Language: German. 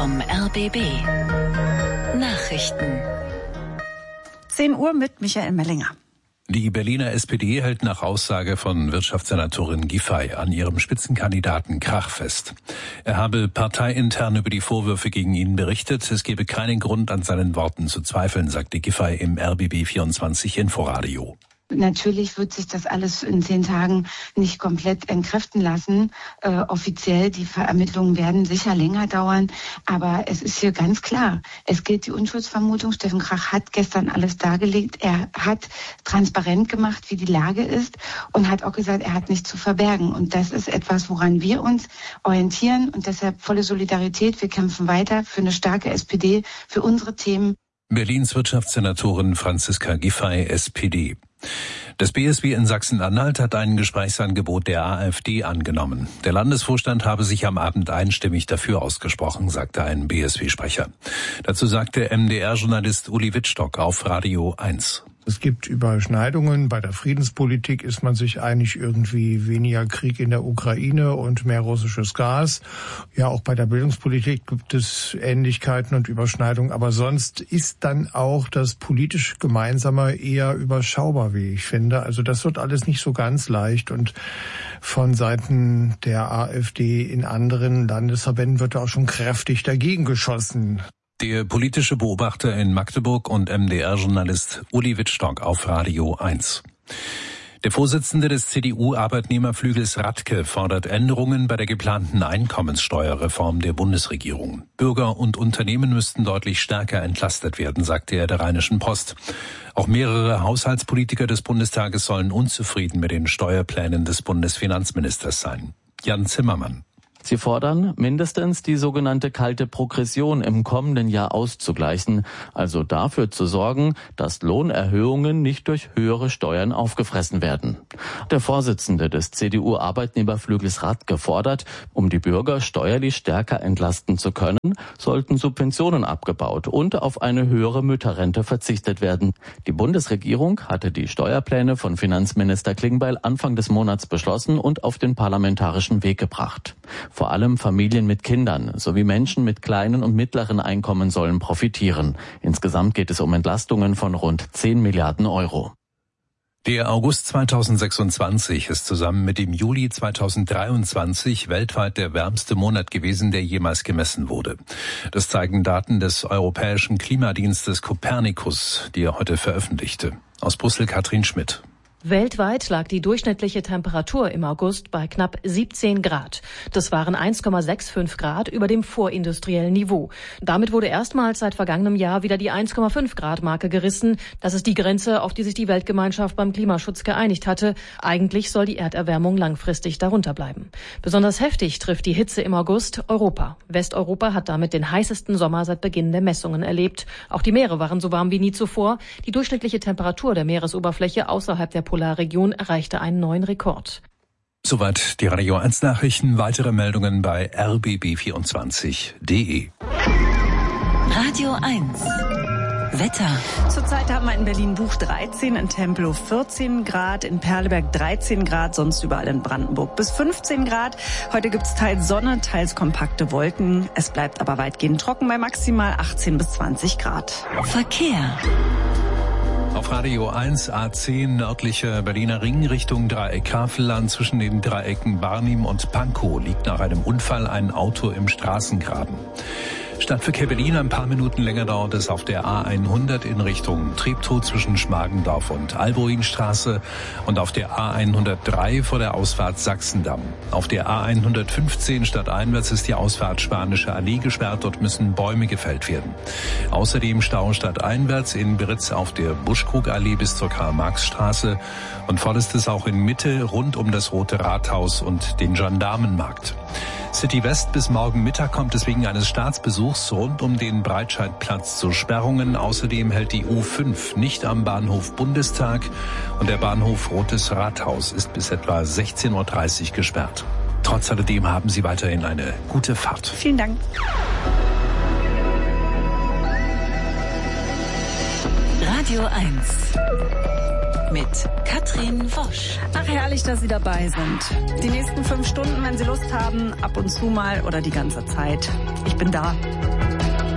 vom RBB. Nachrichten. 10 Uhr mit Michael Mellinger. Die Berliner SPD hält nach Aussage von Wirtschaftssenatorin Giffey an ihrem Spitzenkandidaten Krach fest. Er habe parteiintern über die Vorwürfe gegen ihn berichtet. Es gebe keinen Grund, an seinen Worten zu zweifeln, sagte Giffey im RBB 24 Inforadio. Natürlich wird sich das alles in 10 Tagen nicht komplett entkräften lassen. Offiziell, die Ermittlungen werden sicher länger dauern. Aber es ist hier ganz klar, es gilt die Unschuldsvermutung. Steffen Krach hat gestern alles dargelegt. Er hat transparent gemacht, wie die Lage ist und hat auch gesagt, er hat nichts zu verbergen. Und das ist etwas, woran wir uns orientieren. Und deshalb volle Solidarität. Wir kämpfen weiter für eine starke SPD, für unsere Themen. Berlins Wirtschaftssenatorin Franziska Giffey, SPD. Das BSW in Sachsen-Anhalt hat ein Gesprächsangebot der AfD angenommen. Der Landesvorstand habe sich am Abend einstimmig dafür ausgesprochen, sagte ein BSW-Sprecher. Dazu sagte MDR-Journalist Uli Wittstock auf Radio 1. Es gibt Überschneidungen. Bei der Friedenspolitik ist man sich einig, irgendwie weniger Krieg in der Ukraine und mehr russisches Gas. Ja, auch bei der Bildungspolitik gibt es Ähnlichkeiten und Überschneidungen. Aber sonst ist dann auch das politisch Gemeinsame eher überschaubar, wie ich finde. Also das wird alles nicht so ganz leicht. Und von Seiten der AfD in anderen Landesverbänden wird da auch schon kräftig dagegen geschossen. Der politische Beobachter in Magdeburg und MDR-Journalist Uli Wittstock auf Radio 1. Der Vorsitzende des CDU-Arbeitnehmerflügels Radke fordert Änderungen bei der geplanten Einkommenssteuerreform der Bundesregierung. Bürger und Unternehmen müssten deutlich stärker entlastet werden, sagte er der Rheinischen Post. Auch mehrere Haushaltspolitiker des Bundestages sollen unzufrieden mit den Steuerplänen des Bundesfinanzministers sein. Jan Zimmermann. Sie fordern, mindestens die sogenannte kalte Progression im kommenden Jahr auszugleichen, also dafür zu sorgen, dass Lohnerhöhungen nicht durch höhere Steuern aufgefressen werden. Der Vorsitzende des CDU-Arbeitnehmerflügels Radke fordert, um die Bürger steuerlich stärker entlasten zu können, sollten Subventionen abgebaut und auf eine höhere Mütterrente verzichtet werden. Die Bundesregierung hatte die Steuerpläne von Finanzminister Klingbeil Anfang des Monats beschlossen und auf den parlamentarischen Weg gebracht. Vor allem Familien mit Kindern sowie Menschen mit kleinen und mittleren Einkommen sollen profitieren. Insgesamt geht es um Entlastungen von rund 10 Milliarden Euro. Der August 2026 ist zusammen mit dem Juli 2023 weltweit der wärmste Monat gewesen, der jemals gemessen wurde. Das zeigen Daten des europäischen Klimadienstes Copernicus, die er heute veröffentlichte. Aus Brüssel Katrin Schmidt. Weltweit lag die durchschnittliche Temperatur im August bei knapp 17 Grad. Das waren 1,65 Grad über dem vorindustriellen Niveau. Damit wurde erstmals seit vergangenem Jahr wieder die 1,5 Grad Marke gerissen. Das ist die Grenze, auf die sich die Weltgemeinschaft beim Klimaschutz geeinigt hatte. Eigentlich soll die Erderwärmung langfristig darunter bleiben. Besonders heftig trifft die Hitze im August Europa. Westeuropa hat damit den heißesten Sommer seit Beginn der Messungen erlebt. Auch die Meere waren so warm wie nie zuvor. Die durchschnittliche Temperatur der Meeresoberfläche außerhalb der Polarregion erreichte einen neuen Rekord. Soweit die Radio 1 Nachrichten. Weitere Meldungen bei rbb24.de. Radio 1. Wetter. Zurzeit haben wir in Berlin-Buch 13, in Tempelhof 14 Grad, in Perleberg 13 Grad, sonst überall in Brandenburg bis 15 Grad. Heute gibt's teils Sonne, teils kompakte Wolken. Es bleibt aber weitgehend trocken bei maximal 18 bis 20 Grad. Verkehr. Auf Radio 1 A10 nördlicher Berliner Ring Richtung Dreieck Havelland zwischen den Dreiecken Barnim und Pankow liegt nach einem Unfall ein Auto im Straßengraben. Stadtverkehr Berlin, ein paar Minuten länger dauert es auf der A100 in Richtung Treptow zwischen Schmargendorf und Alboinstraße und auf der A103 vor der Ausfahrt Sachsendamm. Auf der A115 stadteinwärts ist die Ausfahrt Spanische Allee gesperrt, dort müssen Bäume gefällt werden. Außerdem Stau stadteinwärts in Britz auf der Buschkrugallee bis zur Karl-Marx-Straße und voll ist es auch in Mitte rund um das Rote Rathaus und den Gendarmenmarkt. City West bis morgen Mittag kommt es wegen eines Staatsbesuchs rund um den Breitscheidplatz zu Sperrungen. Außerdem hält die U5 nicht am Bahnhof Bundestag und der Bahnhof Rotes Rathaus ist bis etwa 16:30 Uhr gesperrt. Trotz alledem haben Sie weiterhin eine gute Fahrt. Vielen Dank. Radio 1. Mit Katrin Wosch. Ach, herrlich, dass Sie dabei sind. Die nächsten 5 Stunden, wenn Sie Lust haben, ab und zu mal oder die ganze Zeit. Ich bin da.